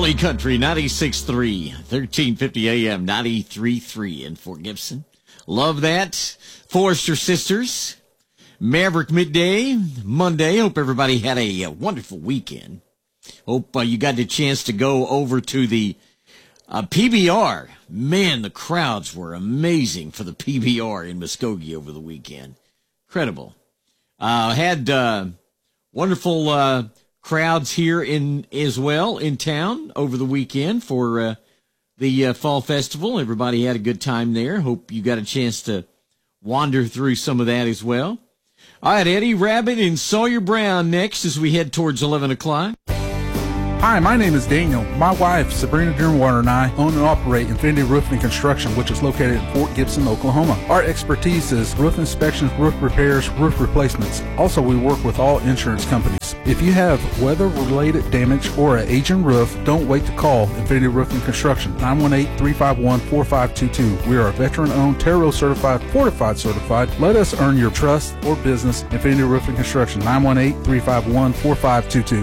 Billy Country 96.3, 1350 AM, 93.3 in Fort Gibson. Love that. Forrester Sisters, Maverick Midday, Monday. Hope everybody had a wonderful weekend. Hope you got the chance to go over to the PBR. Man, the crowds were amazing for the PBR in Muskogee over the weekend. Incredible. Had wonderful crowds here as well in town over the weekend for the Fall Festival. Everybody had a good time there. Hope you got a chance to wander through some of that as well. All right, Eddie Rabbit and Sawyer Brown next as we head towards 11 o'clock. Hi, my name is Daniel. My wife, Sabrina Dearwater, and I own and operate Infinity Roofing and Construction, which is located in Fort Gibson, Oklahoma. Our expertise is roof inspections, roof repairs, roof replacements. Also, we work with all insurance companies. If you have weather-related damage or an aging roof, don't wait to call Infinity Roofing and Construction, 918-351-4522. We are a veteran-owned, Terro certified, fortified certified. Let us earn your trust or business. Infinity Roofing and Construction, 918-351-4522.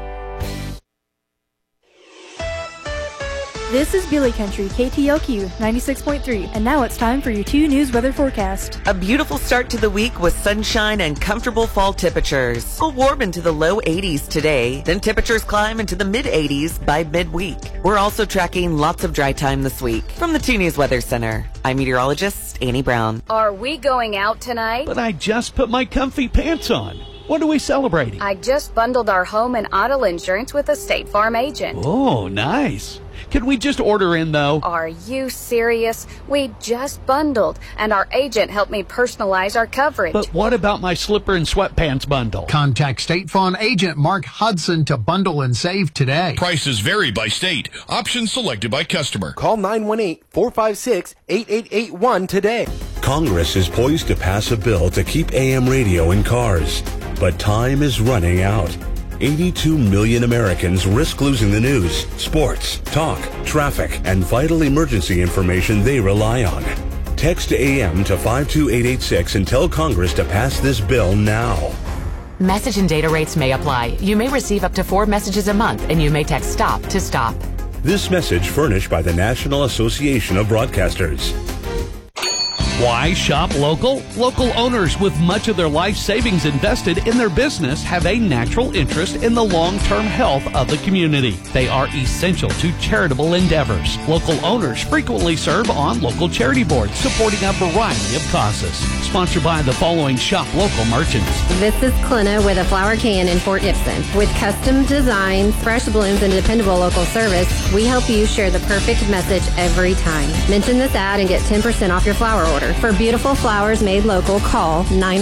This is Billy Country, KTLQ 96.3, and now it's time for your 2 News weather forecast. A beautiful start to the week with sunshine and comfortable fall temperatures. We'll warm into the low 80s today, then temperatures climb into the mid-80s by midweek. We're also tracking lots of dry time this week. From the 2 News Weather Center, I'm meteorologist Annie Brown. Are we going out tonight? But I just put my comfy pants on. What are we celebrating? I just bundled our home and auto insurance with a State Farm agent. Oh, nice. Can we just order in, though? Are you serious? We just bundled, and our agent helped me personalize our coverage. But what about my slipper and sweatpants bundle? Contact State Farm agent Mark Hudson to bundle and save today. Prices vary by state. Options selected by customer. Call 918-456-8881 today. Congress is poised to pass a bill to keep AM radio in cars. But time is running out. 82 million Americans risk losing the news, sports, talk, traffic, and vital emergency information they rely on. Text AM to 52886 and tell Congress to pass this bill now. Message and data rates may apply. You may receive up to 4 messages a month, and you may text STOP to stop. This message furnished by the National Association of Broadcasters. Why shop local? Local owners with much of their life savings invested in their business have a natural interest in the long-term health of the community. They are essential to charitable endeavors. Local owners frequently serve on local charity boards supporting a variety of causes. Sponsored by the following shop local merchants. This is Clina with a flower can in Fort Gibson. With custom designs, fresh blooms, and dependable local service, we help you share the perfect message every time. Mention this ad and get 10% off your flower order. For beautiful flowers made local, call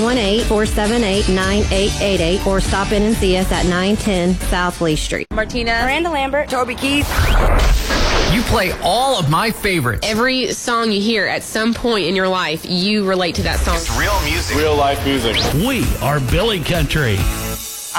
918-478-9888 or stop in and see us at 910 South Lee Street. Martina, Miranda Lambert, Toby Keith. You play all of my favorites. Every song you hear at some point in your life, you relate to that song. It's real music. Real life music. We are Billy Country.